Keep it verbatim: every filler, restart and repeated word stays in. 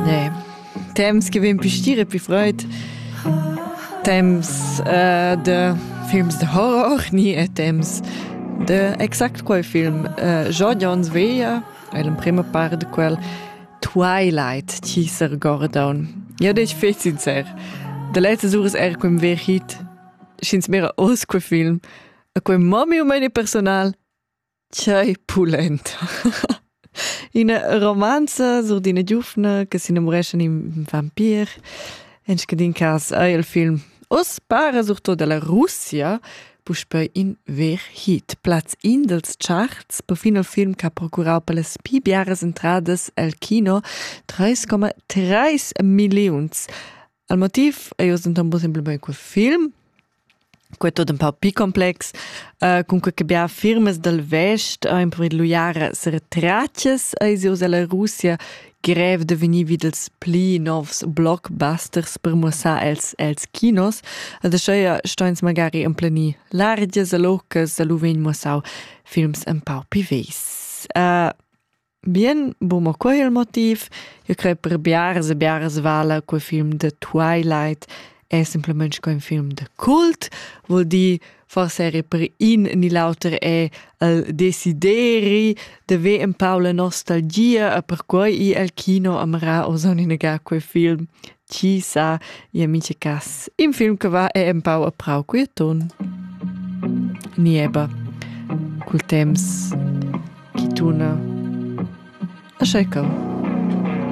Nee, temps che vem più stire più freud. Temps uh, de films de horror, ni e temps de exact quel film. Uh, Jean Jones Veja, el in prima part de quel Twilight, Teaser Gordon. Ja, das ist viel sincero. Der letzte Ures er quem ver hit, schins mera aus quel film, a quem mami und meine Personal, tschei pulent. In a romanza sur d'ina giufna che si inamoreschen im vampir, ensch che din cas ai il film os para surto della Russia, puspei in ver hit. Platz in dels charts, per fin il film che ha procurau per le spibiaras entradas al kino tre komma tre milions. Al motiv è io sentam semplicemente quel film, quel tot un po' più complex, uh, con quel che abbia firmes del vest, uh, in primo luogo ser traccias, e io della Russia greve de venir videls pli novs blockbusters per musa els els kinos, ed ascia stoins magari un plani larges e locas, e lu ven musau films un po' più ves. Uh, Bien, bumo quel motiv, io creo per biares e biares vala quel film de Twilight è semplicemente un film de cult, vuol di forse era per in ni lauter è il desideri de ve un po' la nostalgia, e per cui i al kino amara o son in aga quel film ci sa i amici cas. In film che va è un po' a prau quel ton. Ni eba cul temps chi tuna a scheicau.